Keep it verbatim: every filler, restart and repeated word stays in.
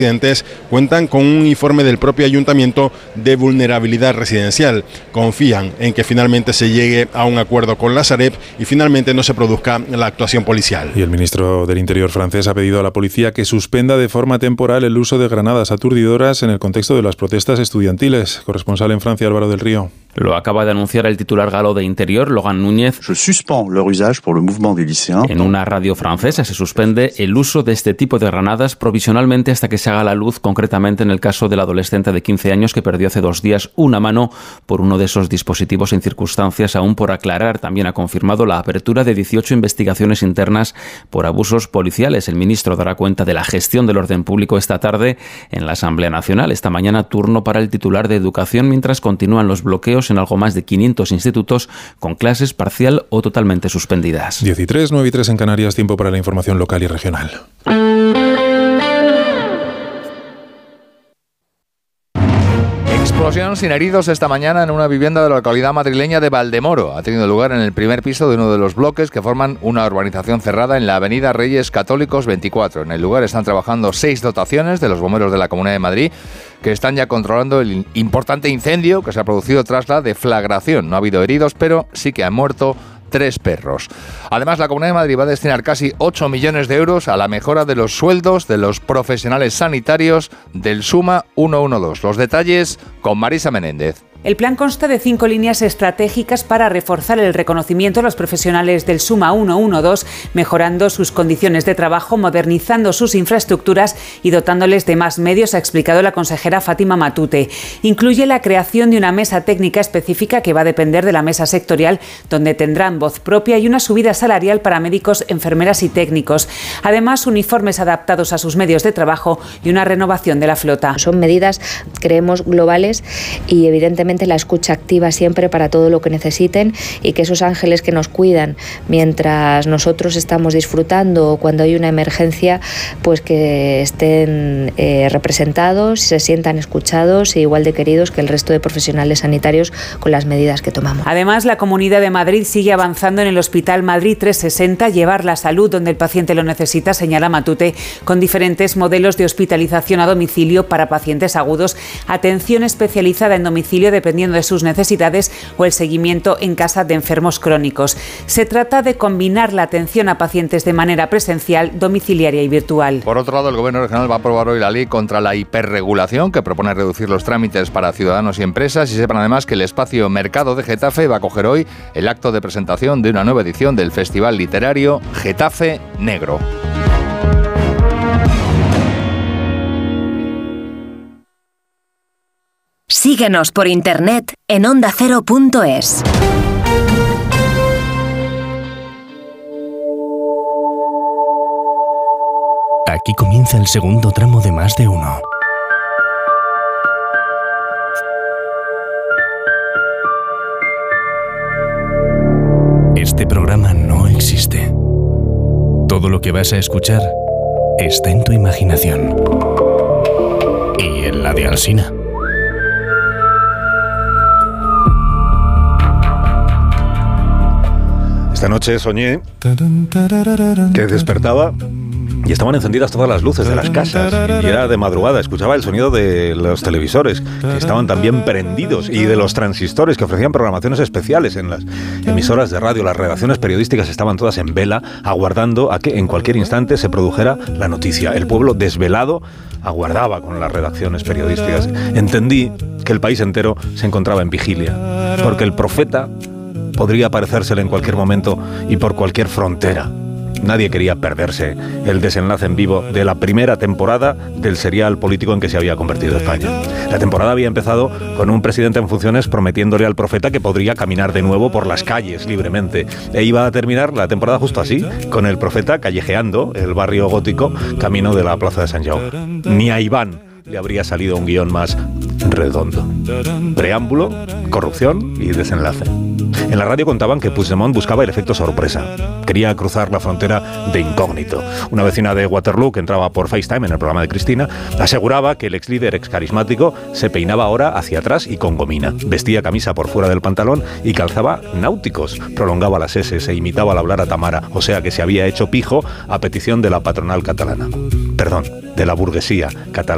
residentes cuentan con un informe del propio ayuntamiento de vulnerabilidad residencial. Confían en que finalmente se llegue a un acuerdo con la Sareb y finalmente no se produzca la actuación policial. Y el ministro del Interior francés ha pedido a la policía que suspenda de forma temporal el uso de granadas aturdidoras en el contexto de las protestas estudiantiles. Corresponsal en Francia, Álvaro del Río. Lo acaba de anunciar el titular galo de Interior, Logan Núñez. Je suspends leur usage pour le mouvement des lycéens. En una radio francesa se suspende el uso de este tipo de granadas provisionalmente hasta que se haga la luz, concretamente en el caso del adolescente de quince años que perdió hace dos días una mano por uno de esos dispositivos en circunstancias aún por aclarar. También ha confirmado la apertura de dieciocho investigaciones internas por abusos policiales. El ministro dará cuenta de la gestión del orden público esta tarde en la Asamblea Nacional. Esta mañana turno para el titular de Educación mientras continúan los bloqueos en algo más de quinientos institutos con clases parcial o totalmente suspendidas. diez y tres, nueve y tres en Canarias, tiempo para la información local y regional. Explosión sin heridos esta mañana en una vivienda de la localidad madrileña de Valdemoro. Ha tenido lugar en el primer piso de uno de los bloques que forman una urbanización cerrada en la avenida Reyes Católicos veinticuatro. En el lugar están trabajando seis dotaciones de los bomberos de la Comunidad de Madrid que están ya controlando el importante incendio que se ha producido tras la deflagración. No ha habido heridos, pero sí que han muerto tres perros. Además, la Comunidad de Madrid va a destinar casi ocho millones de euros a la mejora de los sueldos de los profesionales sanitarios del SUMA ciento doce. Los detalles con Marisa Menéndez. El plan consta de cinco líneas estratégicas para reforzar el reconocimiento a los profesionales del SUMA ciento doce, mejorando sus condiciones de trabajo, modernizando sus infraestructuras y dotándoles de más medios, ha explicado la consejera Fátima Matute. Incluye la creación de una mesa técnica específica que va a depender de la mesa sectorial, donde tendrán voz propia, y una subida salarial para médicos, enfermeras y técnicos. Además, uniformes adaptados a sus medios de trabajo y una renovación de la flota. Son medidas, creemos, globales y evidentemente la escucha activa siempre para todo lo que necesiten, y que esos ángeles que nos cuidan mientras nosotros estamos disfrutando o cuando hay una emergencia, pues que estén eh, representados, se sientan escuchados e igual de queridos que el resto de profesionales sanitarios con las medidas que tomamos. Además, la Comunidad de Madrid sigue avanzando en el Hospital Madrid trescientos sesenta, llevar la salud donde el paciente lo necesita, señala Matute, con diferentes modelos de hospitalización a domicilio para pacientes agudos, atención especializada en domicilio de dependiendo de sus necesidades, o el seguimiento en casa de enfermos crónicos. Se trata de combinar la atención a pacientes de manera presencial, domiciliaria y virtual. Por otro lado, el Gobierno regional va a aprobar hoy la ley contra la hiperregulación, que propone reducir los trámites para ciudadanos y empresas. Y sepan además que el espacio Mercado de Getafe va a acoger hoy el acto de presentación de una nueva edición del Festival Literario Getafe Negro. Síguenos por internet en onda cero punto es. Aquí comienza el segundo tramo de Más de Uno. Este programa no existe. Todo lo que vas a escuchar está en tu imaginación. Y en la de Alsina. Esta noche soñé que despertaba y estaban encendidas todas las luces de las casas y era de madrugada. Escuchaba el sonido de los televisores que estaban también prendidos y de los transistores que ofrecían programaciones especiales en las emisoras de radio. Las redacciones periodísticas estaban todas en vela, aguardando a que en cualquier instante se produjera la noticia. El pueblo desvelado aguardaba con las redacciones periodísticas. Entendí que el país entero se encontraba en vigilia, porque el profeta podría aparecérsele en cualquier momento y por cualquier frontera. Nadie quería perderse el desenlace en vivo de la primera temporada del serial político en que se había convertido España. La temporada había empezado con un presidente en funciones prometiéndole al profeta que podría caminar de nuevo por las calles libremente. E iba a terminar la temporada justo así, con el profeta callejeando el barrio gótico camino de la plaza de Sant Jaume. Ni a Iván le habría salido un guión más redondo. Preámbulo, corrupción y desenlace. En la radio contaban que Puigdemont buscaba el efecto sorpresa. Quería cruzar la frontera de incógnito. Una vecina de Waterloo, que entraba por FaceTime en el programa de Cristina, aseguraba que el ex líder, ex carismático, se peinaba ahora hacia atrás y con gomina. Vestía camisa por fuera del pantalón y calzaba náuticos. Prolongaba las eses e imitaba al hablar a Tamara. O sea que se había hecho pijo a petición de la patronal catalana. Perdón, de la burguesía catalana.